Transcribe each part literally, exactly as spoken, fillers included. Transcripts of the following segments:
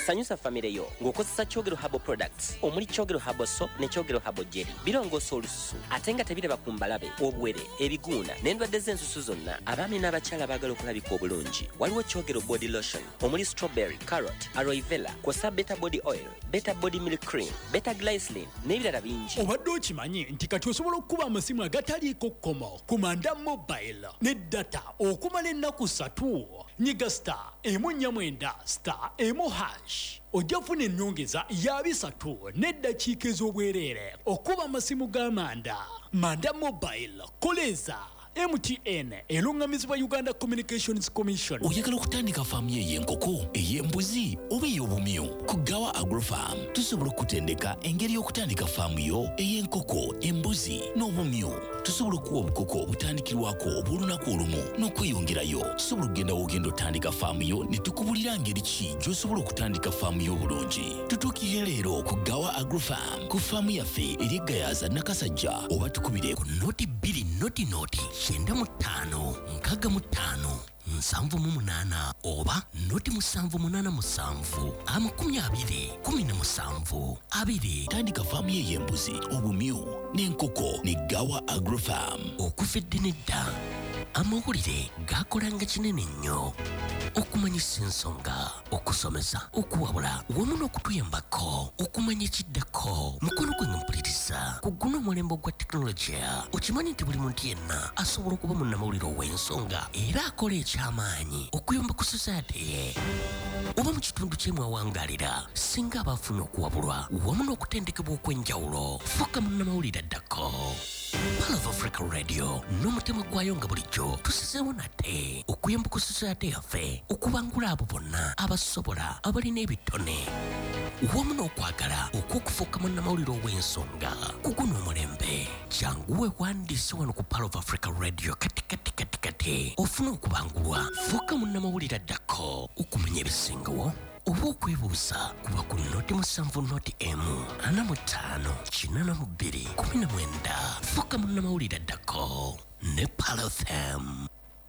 sanyusa famire yo ng'okozesa Kyogero Herbal Products omuli Kyogero Herbal Soap ne Kyogero Herbal Jelly birongoosa olususu ate nga tebiraba ku mbalabe obwere ebiguuna n'endwadde z'ensusu zonna abaami n'abakyala baagala okulabika obulungi waliwo Kyogero Body Lotion omuli strawberry, carrot, aloe vera kw'ossa Beta Body Oil, Beta Body Milk Cream, Beta Glycerin n'ebirala bingi. Obadde okimanyi nti kati osobola okukuba amasimu agataliiko kkomo ku Manda Mobile ne data okumala ennaku ssatu nyiga star emu nnya mwenda star emu hash ojja kufuna ennyongeza ya bisatu n'eddakiika ez'obwereere okuba amasimu ga Manda. Manda Mobile koleza M T N elungamizibwa Uganda Communications Commission. Oyagala okutandika faamu y'enkoko ey'embuzi oba ey'obumyu ku Gawa Agrofarm tusobola okutendeka engeri y'okutandika faamu yo ey'enkoko embuzi n'obumyu. Tusobola okuwa obukoko obutandikirwako obw'olunaku olumu n'okweyongerayo. Tusobola okugenda w'ogenda otandika faamu yo ne tukubulira ngeri ki gy'osobola okutandika faamu y'obulungi. Tutuukire leero ku Gawa Agrofarm ku faamu yaffe eri Gayaza Nakasajja oba tukubire ku noti bbiri noti noti kyenda mu ttaano nkaaga mu ttaano nsanvu mu munaana oba noti musanvu munaana musanvu amakumi abiri kumi na musanvu abiri. Tandika faamu ye y'embuzi obumyu n'enkoko ne Gawa Agrofarm. Okufedde nedda amawulire gakolanga kinene nnyo okumanyisa ensonga okusomesa okuwabula wamu n'okutuyambako okumanya ekiddako mukono gwe nga mpuliriza ku guno omulembe gwa tekinologiya. Okimanyi nti buli muntu yenna asobola okuba munnamawulire ow'ensonga era akola ekyamaanyi okuyamba ku society ye oba mu kitundu kyemwawangalira singa abaafuna okuwabulwa wamu n'okutendekebwa okw'enjawulo. Fuuka munnamawulire addako. Pal of Africa Radio n'omutima gwayo nga bulijjo tusizeewo nate okuyamba ku society yaffe okubangula abo bonna abasobola abalina ebitone wamu n'okwagala okw'okufuuka munnamawulire ow'ensonga ku guno omulembe. Jangu weewandiise wano ku Pal of Africa Radio kati kati kati kati ofuna okubangulwa. Fuuka munnamawulire addako okumanya ebisingawo oba okwebuuza kuba ku noti musanvu noti emu ana mu ttaano kinaana mu bbiri kumi na mwenda. Fuuka munnamawulire addako ne Pal F M.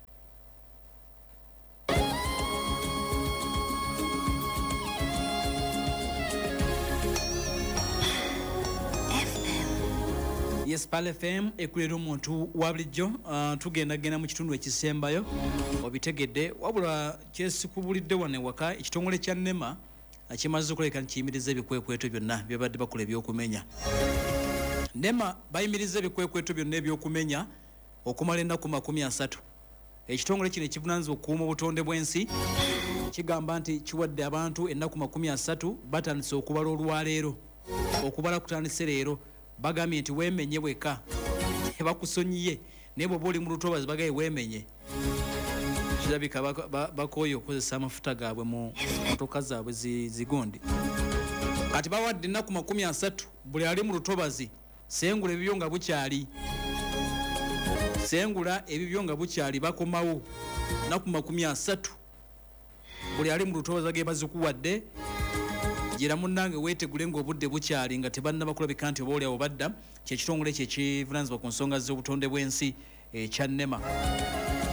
Yes, Pal F M ekulera omuntu wa bulijjo. Uh, tugenda genda mu kitundu ekisembayo obitegedde wabula kyesikubulidde wane waka ekitongole kya Nema akimaze okuleka nkiyimiriza ebikwekweto byonna byabadde bakola ebyokumenya. Nema bayimiriza ebikwekweto byonna ebyokumenya okumala ennaku makumi asatu. Ekitongole kino ekivunaanyizibwa okukuuma obutonde bw'ensi kigamba nti kiwadde abantu ennaku makumi asatu batandise okubala olwaleero. Okubala kutandise leero bagambye nti weemenye weka bakusonyiye naye bw'oba oli mu lutobazi bagaye weemenye. Kirabika bakooye okukozesa amafuta gaabwe mu motoka zaabwe zigondi. Kati bawadde ennaku makumi asatu buli ali mu lutobazi sengula ebibyo nga bukyali sengula ebibyo nga bukyali bakomawo ennaku makumi asatu buli ali mu lutobazi bageye bazikuwadde. Jira munnange weetegule ng'obudde bukyali nga tebanna bakulabika nti oba oli awo badda. Kyekitongole kye kivunaanyizibwa ku nsonga z'obutonde bw'ensi ekya Nema.